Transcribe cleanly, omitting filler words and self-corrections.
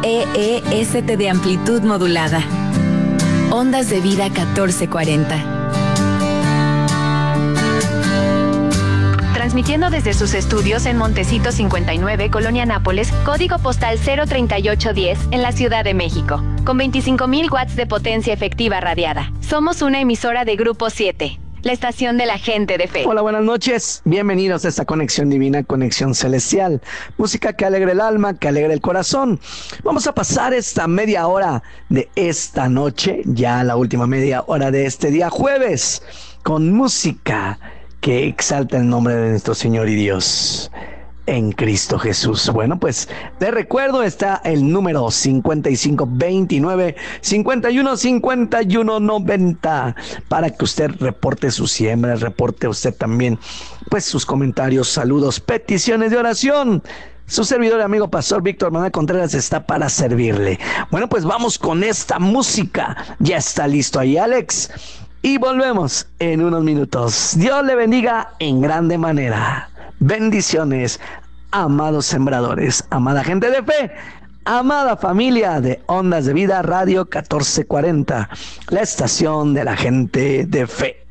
EEST de amplitud modulada. Ondas de vida 1440. Transmitiendo desde sus estudios en Montecito 59, Colonia Nápoles, código postal 03810, en la Ciudad de México, con 25,000 watts de potencia efectiva radiada. Somos una emisora de Grupo 7, la estación de la gente de fe. Hola, buenas noches. Bienvenidos a esta conexión divina, conexión celestial. Música que alegre el alma, que alegre el corazón. Vamos a pasar esta media hora de esta noche, ya la última media hora de este día jueves, con música que exalta el nombre de nuestro Señor y Dios en Cristo Jesús. Bueno, pues te recuerdo, está el número 5529-515190 para que usted reporte su siembra, reporte usted también pues sus comentarios, saludos, peticiones de oración. Su servidor y amigo Pastor Víctor Manuel Contreras está para servirle. Bueno, pues vamos con esta música. Ya está listo ahí, Alex. Y volvemos en unos minutos. Dios le bendiga en grande manera. Bendiciones, amados sembradores, amada gente de fe, amada familia de Ondas de Vida Radio 1440, la estación de la gente de fe.